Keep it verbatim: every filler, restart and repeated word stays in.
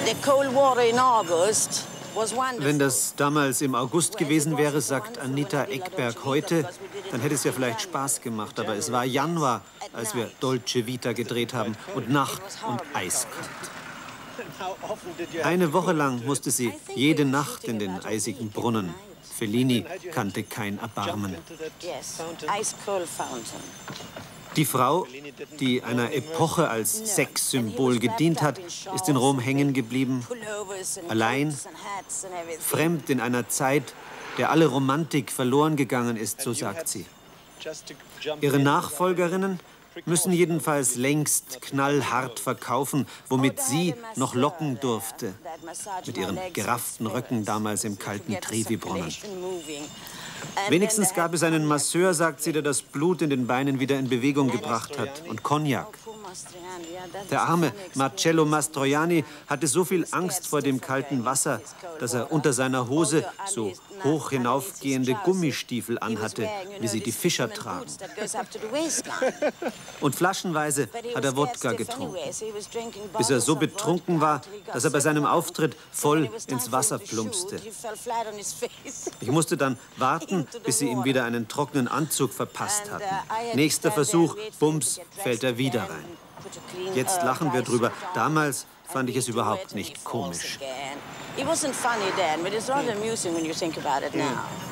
Wenn das damals im August gewesen wäre, sagt Anita Ekberg heute, dann hätte es ja vielleicht Spaß gemacht. Aber es war Januar, als wir Dolce Vita gedreht haben und Nacht und eiskalt. Eine Woche lang musste sie jede Nacht in den eisigen Brunnen. Fellini kannte kein Erbarmen. Die Frau, die einer Epoche als Sexsymbol gedient hat, ist in Rom hängen geblieben, allein, fremd in einer Zeit, der alle Romantik verloren gegangen ist, so sagt sie. Ihre Nachfolgerinnen müssen jedenfalls längst knallhart verkaufen, womit sie noch locken durfte, mit ihren gerafften Röcken damals im kalten Trevi-Brunnen. Wenigstens gab es einen Masseur, sagt sie, der das Blut in den Beinen wieder in Bewegung gebracht hat, und Cognac. Der arme Marcello Mastroianni hatte so viel Angst vor dem kalten Wasser, dass er unter seiner Hose so hoch hinaufgehende Gummistiefel anhatte, wie sie die Fischer tragen. Und flaschenweise hat er Wodka getrunken, bis er so betrunken war, dass er bei seinem Auftritt voll ins Wasser plumpste. Ich musste dann warten, bis sie ihm wieder einen trockenen Anzug verpasst hatten. Nächster Versuch, bums, fällt er wieder rein. Jetzt lachen wir drüber. Damals fand ich es überhaupt nicht komisch. It wasn't funny then, but it's rather amusing when you think about it now.